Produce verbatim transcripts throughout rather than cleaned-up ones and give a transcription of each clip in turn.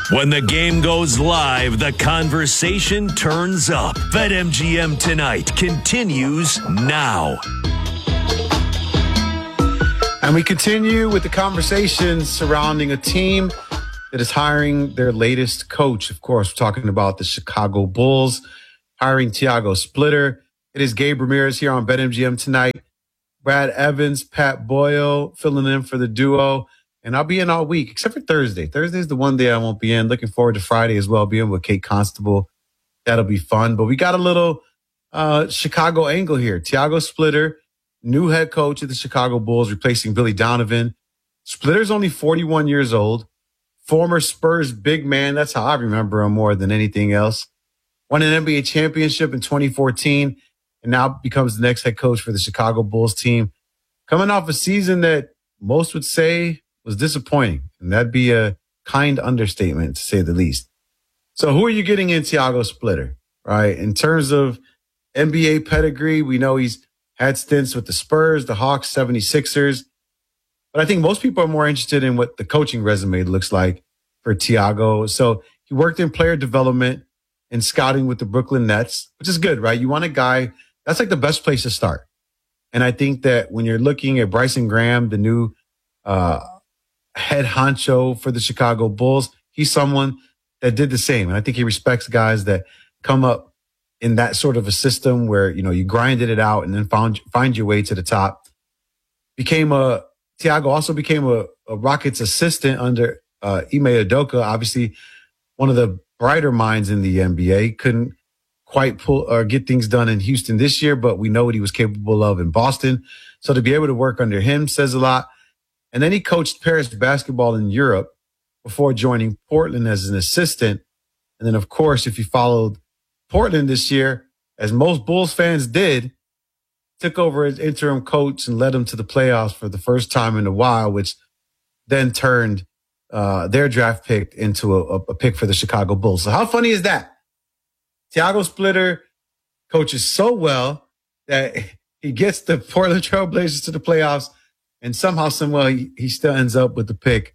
When the game goes live, the conversation turns up. BetMGM Tonight continues now. And we continue with the conversation surrounding a team that is hiring their latest coach. Of course, we're talking about the Chicago Bulls hiring Tiago Splitter. It is Gabe Ramirez here on BetMGM Tonight. Brad Evans, Pat Boyle filling in for the duo. And I'll be in all week, except for Thursday. Thursday is the one day I won't be in. Looking forward to Friday as well, being with Kate Constable. That'll be fun. But we got a little uh, Chicago angle here. Tiago Splitter, new head coach of the Chicago Bulls, replacing Billy Donovan. Splitter's only forty-one years old. Former Spurs big man. That's how I remember him more than anything else. Won an N B A championship in twenty fourteen and now becomes the next head coach for the Chicago Bulls team. Coming off a season that most would say was disappointing, and that'd be a kind understatement to say the least. So who are you getting in Tiago Splitter, right? In terms of N B A pedigree, we know he's had stints with the Spurs, the Hawks, seventy-sixers. But I think most people are more interested in what the coaching resume looks like for Tiago. So he worked in player development and scouting with the Brooklyn Nets, which is good, right? You want a guy, that's like the best place to start. And I think that when you're looking at Bryson Graham, the new uh, head honcho for the Chicago Bulls, he's someone that did the same. And I think he respects guys that come up in that sort of a system where, you know, you grinded it out and then found, find your way to the top. Became a, Tiago also became a, a Rockets assistant under uh, Ime Udoka, obviously one of the brighter minds in the N B A. Couldn't quite pull or get things done in Houston this year, but we know what he was capable of in Boston. So to be able to work under him says a lot. And then he coached Paris basketball in Europe before joining Portland as an assistant. And then, of course, if you followed Portland this year, as most Bulls fans did, took over as interim coach and led them to the playoffs for the first time in a while, which then turned uh, their draft pick into a, a pick for the Chicago Bulls. So how funny is that? Tiago Splitter coaches so well that he gets the Portland Trail Blazers to the playoffs, and somehow, somewhere, he, he still ends up with the pick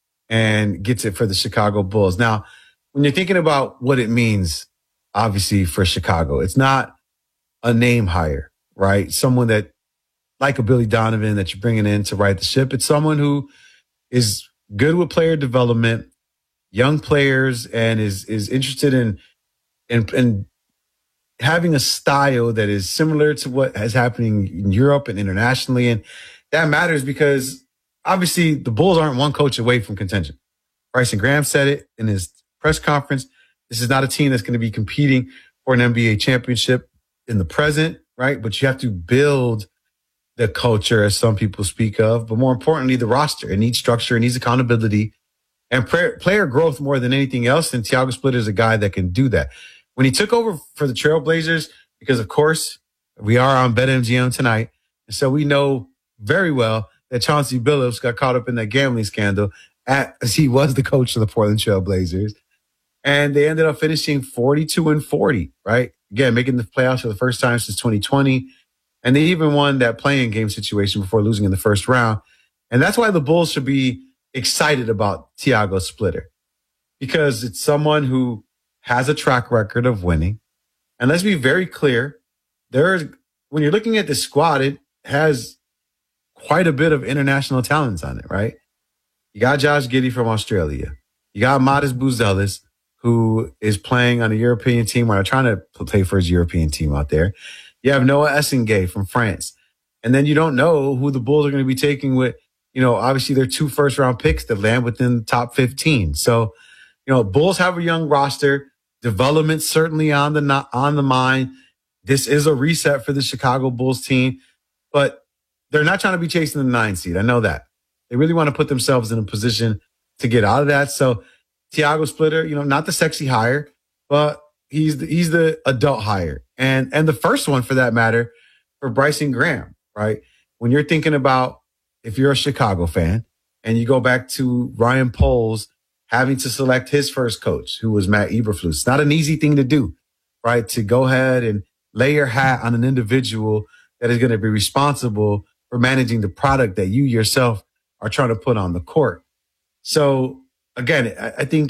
and gets it for the Chicago Bulls. Now, when you're thinking about what it means, obviously, for Chicago, it's not a name hire, right? Someone that, like a Billy Donovan, that you're bringing in to right the ship. It's someone who is good with player development, young players, and is is interested in in, in having a style that is similar to what is happening in Europe and internationally. And that matters because obviously the Bulls aren't one coach away from contention. Bryson Graham said it in his press conference. This is not a team that's going to be competing for an N B A championship in the present, right? But you have to build the culture, as some people speak of, but more importantly, the roster. It needs structure, it needs accountability, and player growth more than anything else. And Tiago Splitter is a guy that can do that. When he took over for the Trailblazers, because of course we are on BetMGM Tonight, and so we know very well that Chauncey Billups got caught up in that gambling scandal as he was the coach of the Portland Trailblazers. And they ended up finishing forty-two and forty, right? Again, making the playoffs for the first time since twenty twenty. And they even won that play-in game situation before losing in the first round. And that's why the Bulls should be excited about Tiago Splitter, because it's someone who has a track record of winning. And let's be very clear, there's, when you're looking at the squad, it has quite a bit of international talents on it, right? You got Josh Giddey from Australia. You got Modest Buzelis, who is playing on a European team, or trying to play for his European team out there. You have Noah Essengay from France. And then you don't know who the Bulls are going to be taking with, you know, obviously their two first round picks that land within the top fifteen. So, you know, Bulls have a young roster, development certainly on the, on the mind. This is a reset for the Chicago Bulls team, but they're not trying to be chasing the nine seed. I know that. They really want to put themselves in a position to get out of that. So Tiago Splitter, you know, not the sexy hire, but he's the, he's the adult hire. And, and the first one, for that matter, for Bryson Graham, right? When you're thinking about, if you're a Chicago fan and you go back to Ryan Poles having to select his first coach, who was Matt Eberflus, it's not an easy thing to do, right? To go ahead and lay your hat on an individual that is going to be responsible for managing the product that you yourself are trying to put on the court. So again, I, I think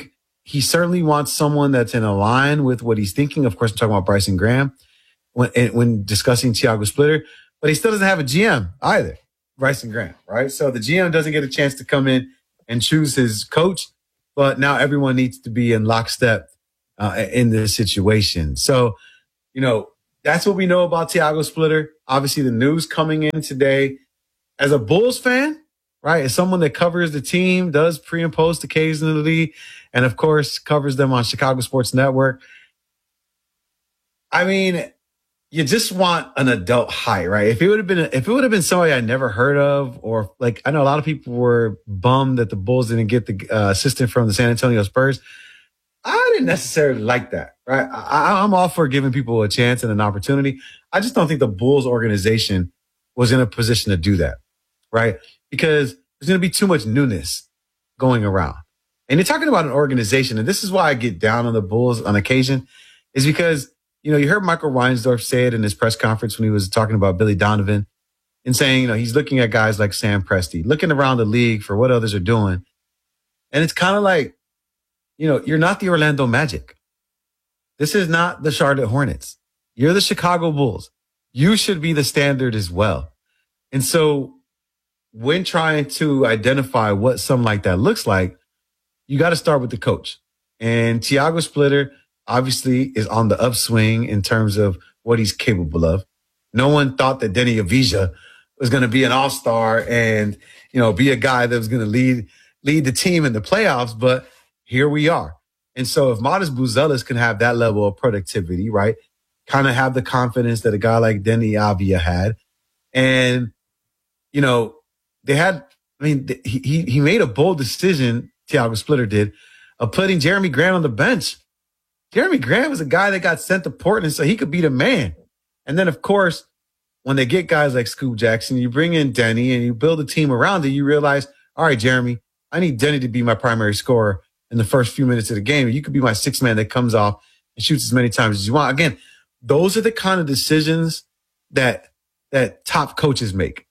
he certainly wants someone that's in line with what he's thinking. Of course, I'm talking about Bryson Graham when when discussing Tiago Splitter, but he still doesn't have a G M either, Bryson Graham, right? So the G M doesn't get a chance to come in and choose his coach, but now everyone needs to be in lockstep uh, in this situation. So, you know, that's what we know about Tiago Splitter. Obviously, the news coming in today. As a Bulls fan, right, as someone that covers the team, does pre and post occasionally, and of course covers them on Chicago Sports Network. I mean, you just want an adult hire, right? If it would have been, if it would have been somebody I never heard of, or like I know a lot of people were bummed that the Bulls didn't get the uh, assistant from the San Antonio Spurs. I didn't necessarily like that, right? I, I'm all for giving people a chance and an opportunity. I just don't think the Bulls organization was in a position to do that, right? Because there's going to be too much newness going around. And you're talking about an organization, and this is why I get down on the Bulls on occasion, is because, you know, you heard Michael Reinsdorf say it in his press conference when he was talking about Billy Donovan and saying, you know, he's looking at guys like Sam Presti, looking around the league for what others are doing. And it's kind of like, you know, you're not the Orlando Magic. This is not the Charlotte Hornets. You're the Chicago Bulls. You should be the standard as well. And so when trying to identify what something like that looks like, you got to start with the coach. And Tiago Splitter obviously is on the upswing in terms of what he's capable of. No one thought that Denny Avija was going to be an all-star and, you know, be a guy that was going to lead lead the team in the playoffs, but here we are. And so if Matas Buzelis can have that level of productivity, right, kind of have the confidence that a guy like Denny Avija had, and, you know, they had, I mean, he he made a bold decision, Tiago Splitter did, of putting Jeremy Grant on the bench. Jeremy Grant was a guy that got sent to Portland so he could be the man. And then, of course, when they get guys like Scoop Jackson, you bring in Denny and you build a team around it, you realize, all right, Jeremy, I need Denny to be my primary scorer in the first few minutes of the game. You could be my sixth man that comes off and shoots as many times as you want. Again, those are the kind of decisions that that top coaches make.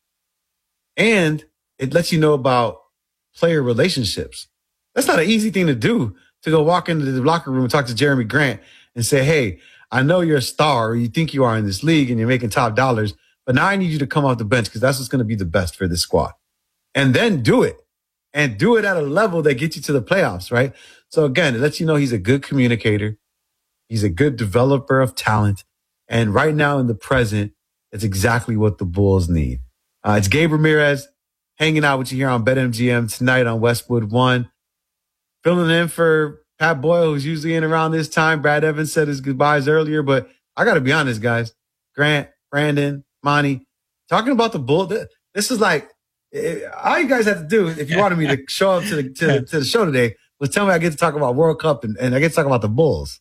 And it lets you know about player relationships. That's not an easy thing to do, to go walk into the locker room and talk to Jeremy Grant and say, hey, I know you're a star, or you think you are in this league and you're making top dollars, but now I need you to come off the bench because that's what's going to be the best for this squad. And then do it. And do it at a level that gets you to the playoffs, right? So again, it lets you know he's a good communicator. He's a good developer of talent. And right now in the present, it's exactly what the Bulls need. Uh, it's Gabe Ramirez hanging out with you here on BetMGM tonight on Westwood One. Filling in for Pat Boyle, who's usually in around this time. Brad Evans said his goodbyes earlier, but I got to be honest, guys. Grant, Brandon, Monty, talking about the Bulls, this is like, all you guys have to do, if you wanted me to show up to the, to, to the show today, was tell me I get to talk about World Cup and, and I get to talk about the Bulls.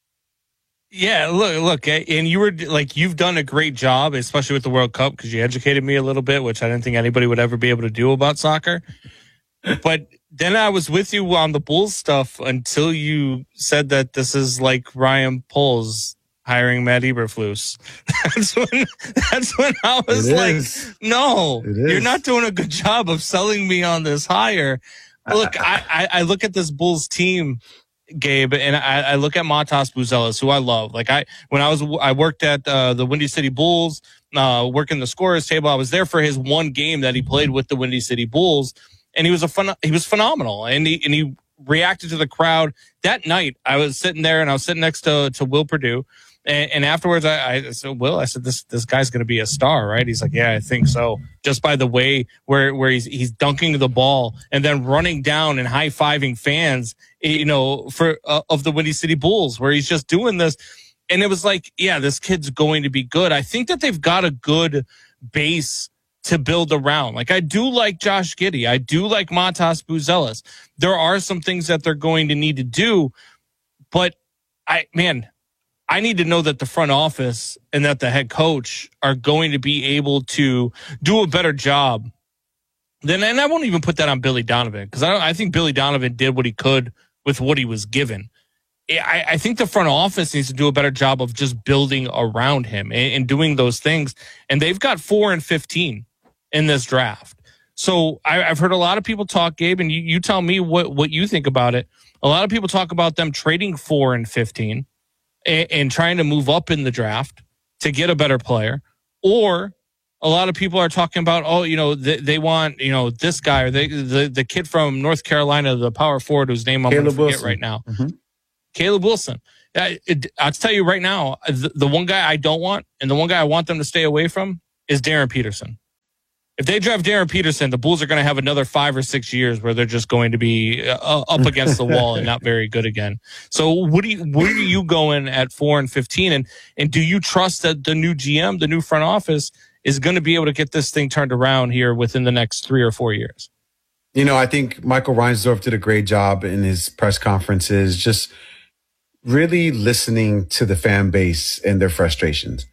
Yeah, look, look, and you were like, you've done a great job, especially with the World Cup, because you educated me a little bit, which I didn't think anybody would ever be able to do about soccer. But then I was with you on the Bulls stuff until you said that this is like Ryan Poles hiring Matt Eberflus. That's when, that's when I was It like, is. no, It you're is. not doing a good job of selling me on this hire. Look, I, I, I look at this Bulls team, Gabe, and I, I look at Matas Buzelis, who I love. Like I, when I was, I worked at uh, the Windy City Bulls, uh, working the scorers table. I was there for his one game that he played with the Windy City Bulls, and he was a fun, he was phenomenal, and he and he reacted to the crowd that night. I was sitting there, and I was sitting next to to Will Perdue, and, and afterwards, I, I said, Will, I said, this this guy's going to be a star, right? He's like, yeah, I think so. Just by the way where where he's he's dunking the ball and then running down and high fiving fans, you know, for uh, of the Windy City Bulls, where he's just doing this. And it was like, yeah, this kid's going to be good. I think that they've got a good base to build around. Like, I do like Josh Giddey. I do like Matas Buzelis. There are some things that they're going to need to do, but I, man, I need to know that the front office and that the head coach are going to be able to do a better job. Then, and I won't even put that on Billy Donovan, because I, I think Billy Donovan did what he could with what he was given. I, I think the front office needs to do a better job of just building around him and, and doing those things. And they've got four and fifteen in this draft. So I, I've heard a lot of people talk, Gabe, and you, you tell me what, what you think about it. A lot of people talk about them trading four and fifteen and, and trying to move up in the draft to get a better player. Or a lot of people are talking about, oh, you know, they, they want, you know, this guy or they, the, the kid from North Carolina, the power forward whose name I'm going to forget Wilson. right now. Mm-hmm. Caleb Wilson. Uh, it, I'll tell you right now, the, the one guy I don't want and the one guy I want them to stay away from is Darren Peterson. If they draft Darren Peterson, the Bulls are going to have another five or six years where they're just going to be uh, up against the wall and not very good again. So, what do you, where are you going at four and fifteen? And and do you trust that the new G M, the new front office, is going to be able to get this thing turned around here within the next three or four years? You know, I think Michael Reinsdorf did a great job in his press conferences, just really listening to the fan base and their frustrations,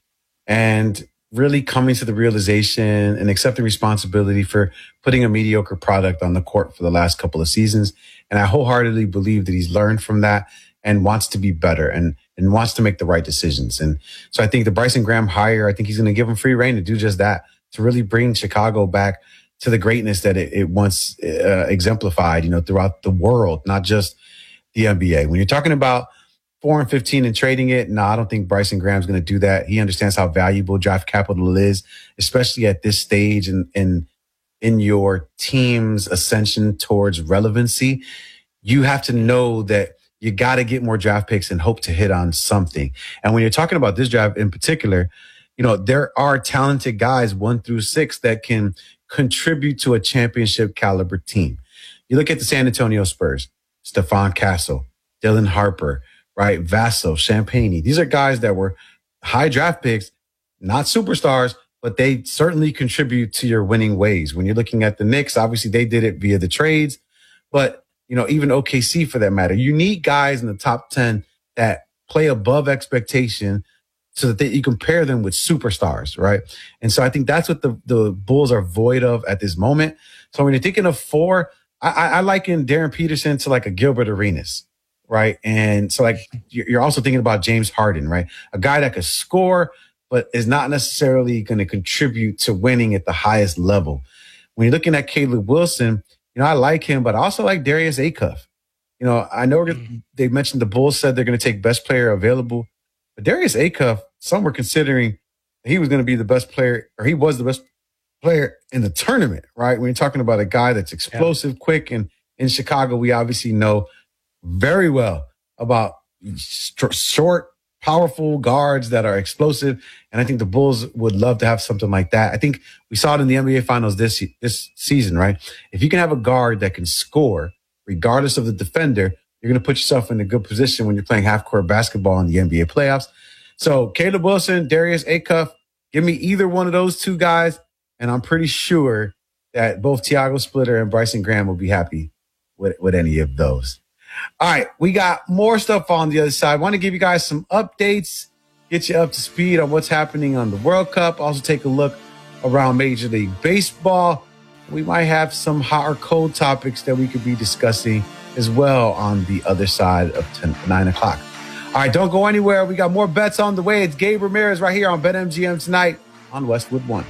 and really coming to the realization and accepting responsibility for putting a mediocre product on the court for the last couple of seasons. And I wholeheartedly believe that he's learned from that and wants to be better and, and wants to make the right decisions. And so I think the Bryson Graham hire, I think he's going to give him free reign to do just that, to really bring Chicago back to the greatness that it, it once uh, exemplified, you know, throughout the world, not just the N B A. When you're talking about Four and fifteen and trading it. No, I don't think Bryson Graham's going to do that. He understands how valuable draft capital is, especially at this stage in, in, in your team's ascension towards relevancy. You have to know that you got to get more draft picks and hope to hit on something. And when you're talking about this draft in particular, you know, there are talented guys one through six that can contribute to a championship caliber team. You look at the San Antonio Spurs, Stephon Castle, Dylan Harper, right? Vassell, Champagnie. These are guys that were high draft picks, not superstars, but they certainly contribute to your winning ways. When you're looking at the Knicks, obviously they did it via the trades, but you know, even O K C for that matter, you need guys in the top ten that play above expectation so that they, you compare them with superstars, right? And so I think that's what the, the Bulls are void of at this moment. So when you're thinking of four, I, I, I liken Darren Peterson to like a Gilbert Arenas. Right. And so like you're also thinking about James Harden, right? A guy that could score, but is not necessarily going to contribute to winning at the highest level. When you're looking at Caleb Wilson, you know, I like him, but I also like Darius Acuff. You know, I know mm-hmm. they mentioned the Bulls said they're going to take best player available, but Darius Acuff, some were considering he was going to be the best player, or he was the best player in the tournament, right? When you're talking about a guy that's explosive, yeah. quick, and in Chicago, we obviously know very well about st- short, powerful guards that are explosive. And I think the Bulls would love to have something like that. I think we saw it in the N B A Finals this, this season, right? If you can have a guard that can score, regardless of the defender, you're going to put yourself in a good position when you're playing half-court basketball in the N B A playoffs. So Caleb Wilson, Darius Acuff, give me either one of those two guys, and I'm pretty sure that both Tiago Splitter and Bryson Graham will be happy with, with any of those. All right, we got more stuff on the other side. I want to give you guys some updates, get you up to speed on what's happening on the World Cup. Also take a look around Major League Baseball. We might have some hot or cold topics that we could be discussing as well on the other side of ten, nine o'clock. All right, don't go anywhere. We got more bets on the way. It's Gabe Ramirez right here on BetMGM tonight on Westwood One.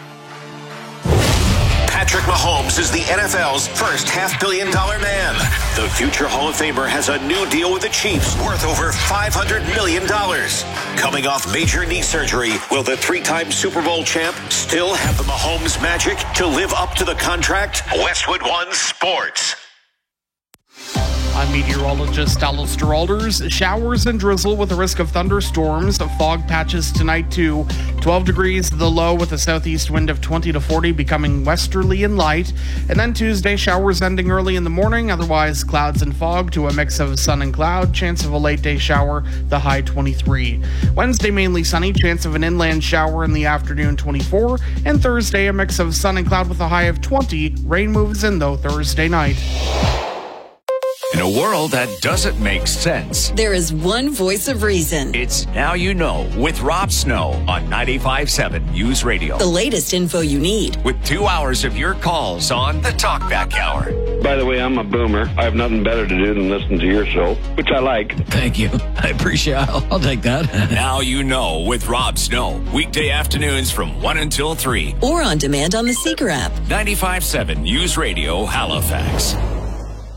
Patrick Mahomes is the N F L's first half-billion dollar man. The future Hall of Famer has a new deal with the Chiefs worth over five hundred million dollars. Coming off major knee surgery, will the three-time Super Bowl champ still have the Mahomes magic to live up to the contract? Westwood One Sports. I'm meteorologist Alistair Alders. Showers and drizzle with a risk of thunderstorms. Fog patches tonight too. twelve degrees the low with a southeast wind of twenty to forty, becoming westerly and light. And then Tuesday, showers ending early in the morning. Otherwise, clouds and fog to a mix of sun and cloud. Chance of a late day shower, the high twenty-three. Wednesday, mainly sunny. Chance of an inland shower in the afternoon, twenty-four. And Thursday, a mix of sun and cloud with a high of twenty. Rain moves in, though, Thursday night. In a world that doesn't make sense, there is one voice of reason. It's Now You Know with Rob Snow on ninety-five point seven News Radio. The latest info you need. With two hours of your calls on the Talkback Hour. By the way, I'm a boomer. I have nothing better to do than listen to your show, which I like. Thank you. I appreciate it. I'll, I'll take that. Now You Know with Rob Snow. Weekday afternoons from one until three. Or on demand on the Seeker app. ninety-five point seven News Radio, Halifax.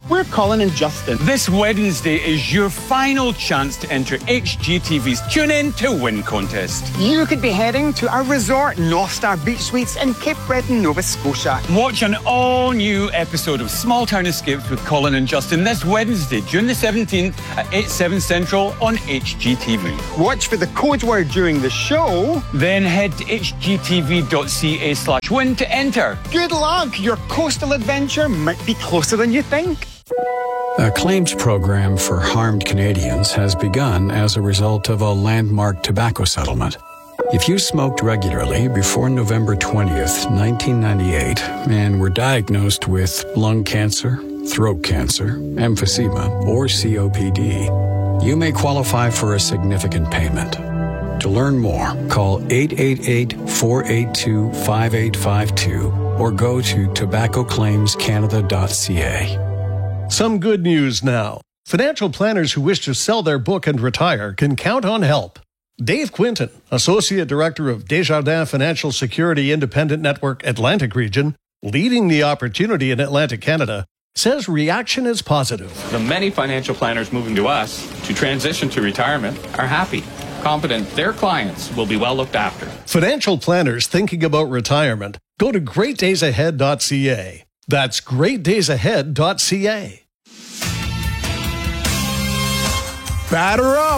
We're Colin and Justin. This Wednesday is your final chance to enter H G T V's Tune In to Win contest. You could be heading to our resort, North Star Beach Suites in Cape Breton, Nova Scotia. Watch an all-new episode of Small Town Escapes with Colin and Justin this Wednesday, June the seventeenth at eight, seven Central on H G T V. Watch for the code word during the show. Then head to hgtv.ca slash win to enter. Good luck! Your coastal adventure might be closer than you think. A claims program for harmed Canadians has begun as a result of a landmark tobacco settlement. If you smoked regularly before November twentieth, nineteen ninety-eight, and were diagnosed with lung cancer, throat cancer, emphysema, or C O P D, you may qualify for a significant payment. To learn more, call eight eight eight, four eight two, five eight five two or go to tobacco claims canada dot c a. Some good news now. Financial planners who wish to sell their book and retire can count on help. Dave Quinton, Associate Director of Desjardins Financial Security Independent Network Atlantic Region, leading the opportunity in Atlantic Canada, says reaction is positive. The many financial planners moving to us to transition to retirement are happy, confident their clients will be well looked after. Financial planners thinking about retirement, go to great days ahead dot c a. That's great days ahead dot c a. Batter up!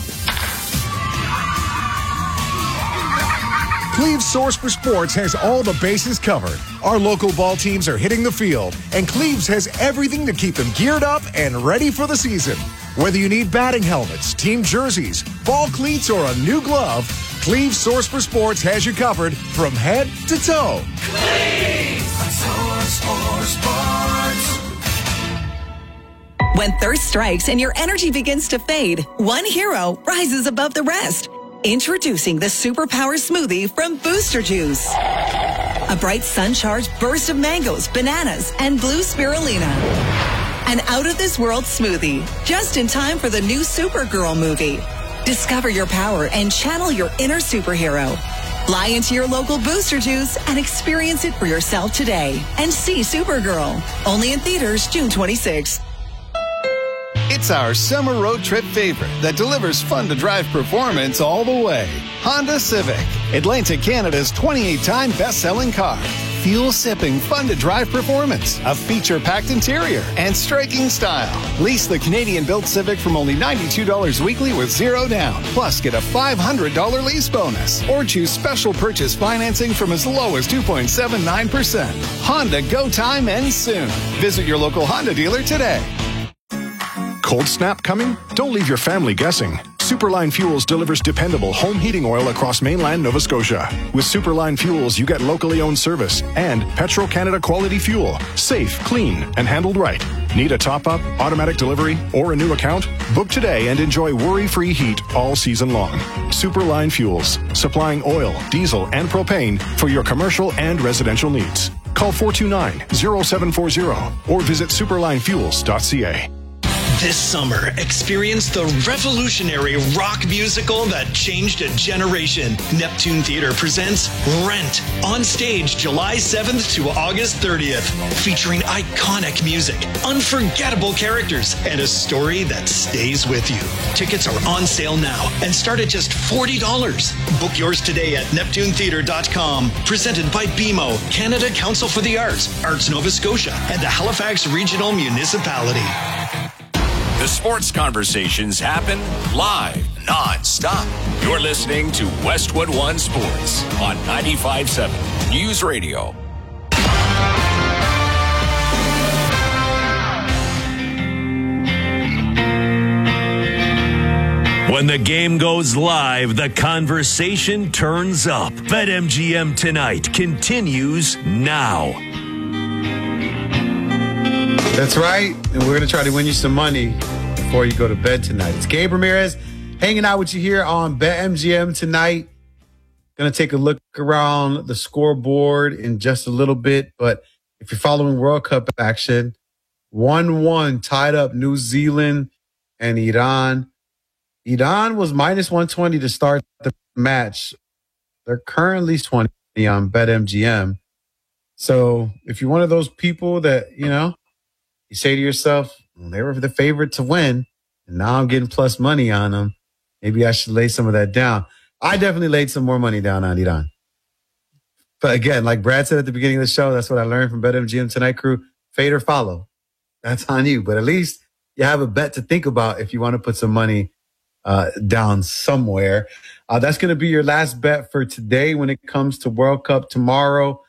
Cleve's Source for Sports has all the bases covered. Our local ball teams are hitting the field, and Cleve's has everything to keep them geared up and ready for the season. Whether you need batting helmets, team jerseys, ball cleats, or a new glove, Cleve's Source for Sports has you covered from head to toe. Cleve's Source for Sports. When thirst strikes and your energy begins to fade, one hero rises above the rest. Introducing the Superpower Smoothie from Booster Juice. A bright sun-charged burst of mangoes, bananas, and blue spirulina. An out-of-this-world smoothie, just in time for the new Supergirl movie. Discover your power and channel your inner superhero. Fly into your local Booster Juice and experience it for yourself today. And see Supergirl. Only in theaters June twenty-sixth. It's our summer road trip favorite that delivers fun-to-drive performance all the way. Honda Civic, Atlantic Canada's twenty-eight time best-selling car. Fuel-sipping, fun-to-drive performance, a feature-packed interior, and striking style. Lease the Canadian-built Civic from only ninety-two dollars weekly with zero down. Plus, get a five hundred dollars lease bonus. Or choose special purchase financing from as low as two point seven nine percent. Honda Go Time ends soon. Visit your local Honda dealer today. Cold snap coming? Don't leave your family guessing. Superline Fuels delivers dependable home heating oil across mainland Nova Scotia. With Superline Fuels, you get locally owned service and Petro-Canada quality fuel. Safe, clean, and handled right. Need a top-up, automatic delivery, or a new account? Book today and enjoy worry-free heat all season long. Superline Fuels, supplying oil, diesel, and propane for your commercial and residential needs. Call four two nine, zero seven four zero or visit superline fuels dot c a. This summer, experience the revolutionary rock musical that changed a generation. Neptune Theater presents Rent on stage July seventh to August thirtieth, featuring iconic music, unforgettable characters, and a story that stays with you. Tickets are on sale now and start at just forty dollars. Book yours today at neptune theater dot com. Presented by B M O, Canada Council for the Arts, Arts Nova Scotia, and the Halifax Regional Municipality. The sports conversations happen live, non-stop. You're listening to Westwood One Sports on ninety-five point seven News Radio. When the game goes live, the conversation turns up. BetMGM Tonight continues now. That's right. And we're going to try to win you some money before you go to bed tonight. It's Gabe Ramirez hanging out with you here on BetMGM Tonight. Going to take a look around the scoreboard in just a little bit. But if you're following World Cup action, one one tied up New Zealand and Iran. Iran was minus one twenty to start the match. They're currently twenty on BetMGM. So if you're one of those people that, you know, you say to yourself, they were the favorite to win, and now I'm getting plus money on them. Maybe I should lay some of that down. I definitely laid some more money down on Iran. But again, like Brad said at the beginning of the show, that's what I learned from BetMGM Tonight crew. Fade or follow. That's on you. But at least you have a bet to think about if you want to put some money uh, down somewhere. Uh, that's going to be your last bet for today when it comes to World Cup tomorrow.